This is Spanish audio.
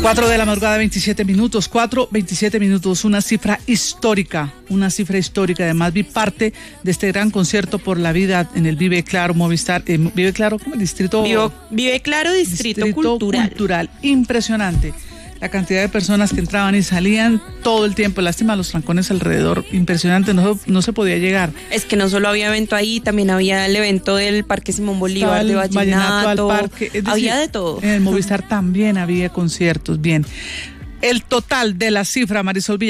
4 de la madrugada, 27 minutos, 4:27 minutos, una cifra histórica. Además, vi parte de este gran concierto por la vida en el Vive Claro Movistar, Vive Claro, ¿cómo? Distrito Cultural. Impresionante. La cantidad de personas que entraban y salían todo el tiempo. Lástima los trancones alrededor. Impresionante, no se podía llegar. Es que no solo había evento ahí, también había el evento del Parque Simón Bolívar, de Vallenato al parque. Es decir, había de todo. En el Movistar también había conciertos. Bien. El total de la cifra, Marisol Villa.